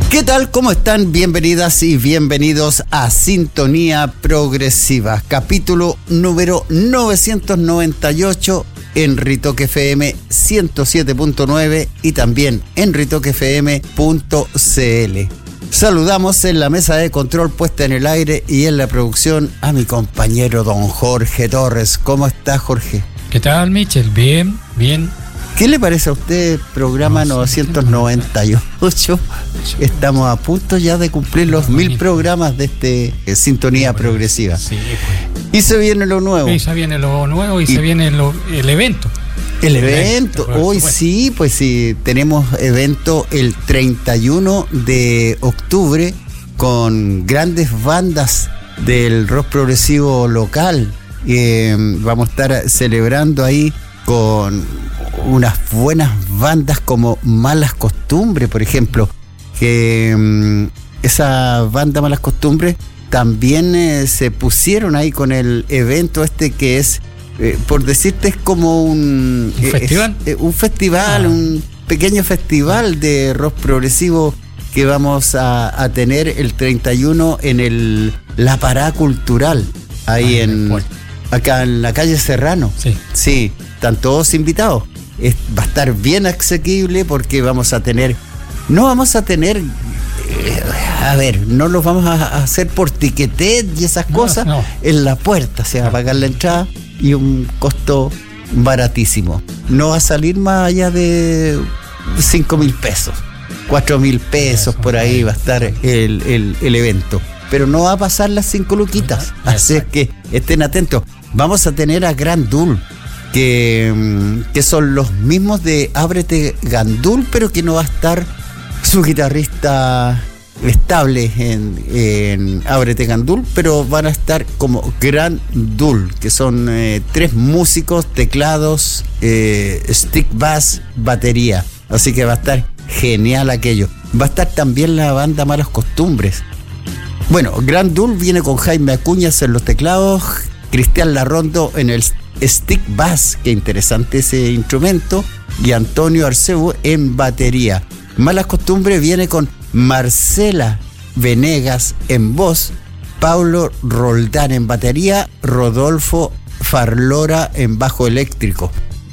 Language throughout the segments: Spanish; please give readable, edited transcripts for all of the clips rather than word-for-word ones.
¿Qué tal? ¿Cómo están? Bienvenidas y bienvenidos a Sintonía Progresiva, capítulo número 998 en Ritoque FM 107.9 y también en ritoquefm.cl. Saludamos en la mesa de control puesta en el aire y en la producción a mi compañero don Jorge Torres. ¿Cómo está, Jorge? ¿Qué tal, Michel? Bien, bien. ¿Qué le parece a usted programa 998? Estamos a punto ya de cumplir los 1000 programas de Sintonía Progresiva. Sí, pues. Y se viene lo nuevo. Y se viene lo nuevo y se viene el evento. El evento, hoy sí, pues sí, tenemos evento el 31 de octubre con grandes bandas del rock progresivo local. Vamos a estar celebrando ahí con unas buenas bandas como Malas Costumbres, por ejemplo, que esa banda Malas Costumbres también se pusieron ahí con el evento que es, por decirte, es como un festival. Un festival, un pequeño festival de rock progresivo que vamos a tener el 31 en la Parada Cultural, ahí acá en la calle Serrano. Sí, están todos invitados. Va a estar bien asequible porque no vamos a tener, no los vamos a hacer por tiquetet y esas cosas. En la puerta se va a pagar la entrada y un costo baratísimo. No va a salir más allá de 5,000 pesos, 4,000 pesos, por ahí va a estar el evento. Pero no va a pasar las 5 luquitas, así es que estén atentos. Vamos a tener a Grand Dul, que son los mismos de Ábrete Gandul, pero que no va a estar su guitarrista estable en Ábrete Gandul, pero van a estar como Grand Dul, que son 3 músicos, teclados, stick bass, batería. Así que va a estar genial aquello. Va a estar también la banda Malas Costumbres. Bueno, Grand Dul viene con Jaime Acuñas en los teclados, Cristian Larrondo en el stick bass, qué interesante ese instrumento, y Antonio Arceu en batería. Malas Costumbres viene con Marcela Venegas en voz, Paulo Roldán en batería, Rodolfo Farlora en bajo eléctrico.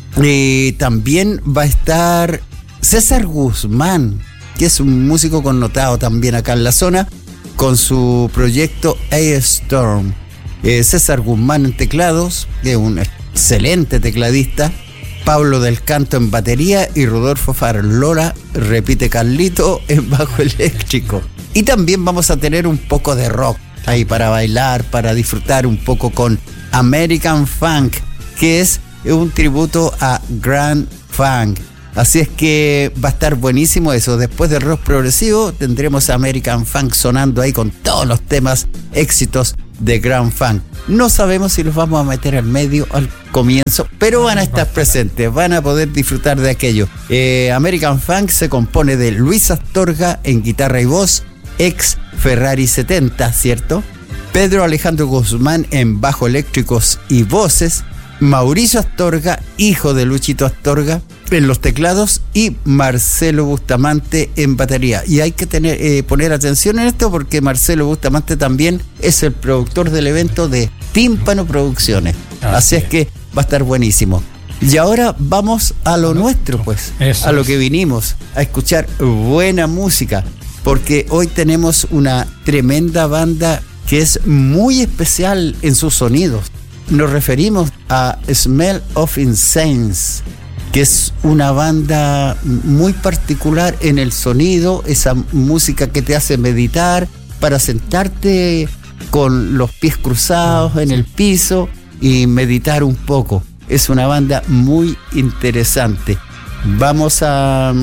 Y también va a estar César Guzmán, que es un músico connotado también acá en la zona, con su proyecto A-Storm. César Guzmán en teclados, que es un excelente tecladista, Pablo del Canto en batería y Rodolfo Farlora, repite Carlito, en bajo eléctrico. Y también vamos a tener un poco de rock ahí para bailar, para disfrutar un poco con American Funk, que es un tributo a Grand Funk. Así es que va a estar buenísimo eso. Después del rock progresivo tendremos American Funk sonando ahí con todos los temas éxitos de Grand Funk. No sabemos si los vamos a meter al medio, al comienzo, pero van a estar presentes, van a poder disfrutar de aquello. American Funk se compone de Luis Astorga en guitarra y voz, ex Ferrari 70, ¿cierto? Pedro Alejandro Guzmán en bajo eléctricos y voces, Mauricio Astorga, hijo de Luchito Astorga, en los teclados, y Marcelo Bustamante en batería. Y hay que poner atención en esto porque Marcelo Bustamante también es el productor del evento de Tímpano Producciones. Así es que va a estar buenísimo. Y ahora vamos a lo nuestro, pues, a lo que vinimos, a escuchar buena música, porque hoy tenemos una tremenda banda que es muy especial en sus sonidos. Nos referimos a Smell of Incense, que es una banda muy particular en el sonido, esa música que te hace meditar para sentarte con los pies cruzados en el piso y meditar un poco. Es una banda muy interesante. Vamos a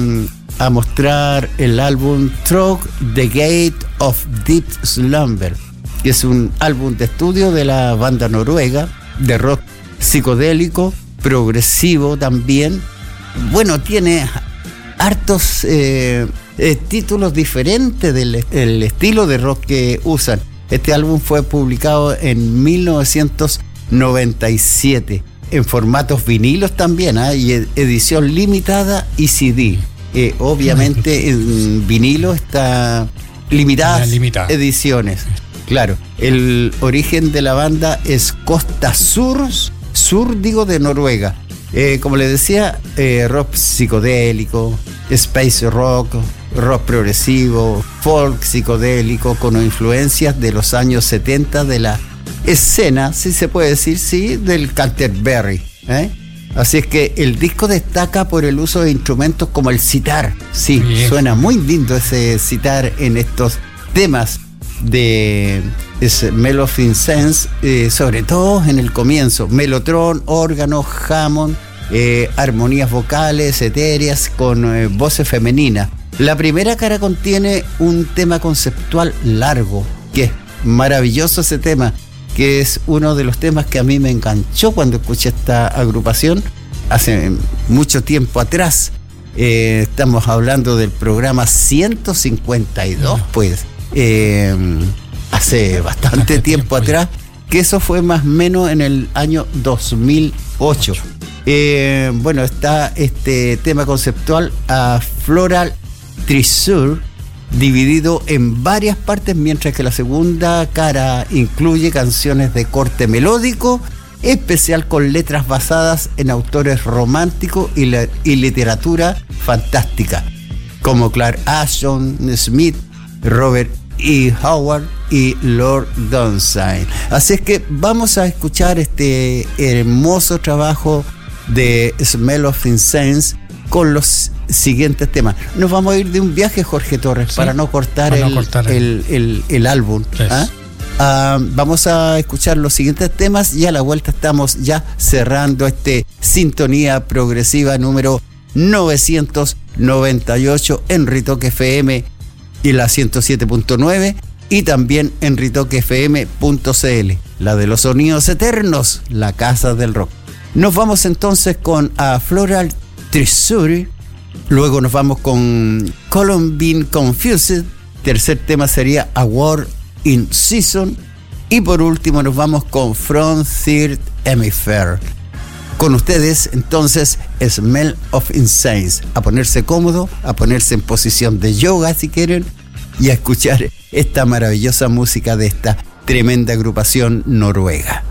mostrar el álbum Through the Gate of Deep Slumber, que es un álbum de estudio de la banda noruega de rock psicodélico, progresivo también. Bueno, tiene hartos títulos diferentes del estilo de rock que usan. Este álbum fue publicado en 1997 en formatos vinilos también, y edición limitada y CD. obviamente en vinilo está limitadas ediciones. Claro, el origen de la banda es costa sur de Noruega. Como les decía, rock psicodélico, space rock, rock progresivo, folk psicodélico, con influencias de los años 70 de la escena, si se puede decir, sí, del Canterbury. Así es que el disco destaca por el uso de instrumentos como el sitar. Sí, bien. Suena muy lindo ese sitar en estos temas de Smell of Incense, sobre todo en el comienzo. Mellotron, órgano, Hammond, armonías vocales, etéreas con voces femeninas. La primera cara contiene un tema conceptual largo, que es maravilloso ese tema, que es uno de los temas que a mí me enganchó cuando escuché esta agrupación hace mucho tiempo atrás. Estamos hablando del programa 152, pues, hace bastante tiempo atrás, que eso fue más o menos en el año 2008. Bueno, está este tema conceptual a Floral Treasure, dividido en varias partes, mientras que la segunda cara incluye canciones de corte melódico, especial con letras basadas en autores románticos y literatura fantástica, como Clark Ashton Smith, Robert E. Howard y Lord Dunsany. Así es que vamos a escuchar este hermoso trabajo de Smell of Incense con los siguientes temas. Nos vamos a ir de un viaje, Jorge Torres, sí, para no cortar el álbum. Vamos a escuchar los siguientes temas y a la vuelta estamos ya cerrando Sintonía Progresiva número 998 en Ritoque FM y la 107.9 y también en ritoquefm.cl, la de los sonidos eternos, la casa del rock. Nos vamos entonces con A Floral Treasure, luego nos vamos con Columbine Confused, tercer tema sería A War in Season y por último nos vamos con From Third Hemisphere. Con ustedes entonces Smell of Incense, a ponerse cómodo, a ponerse en posición de yoga si quieren y a escuchar esta maravillosa música de esta tremenda agrupación noruega.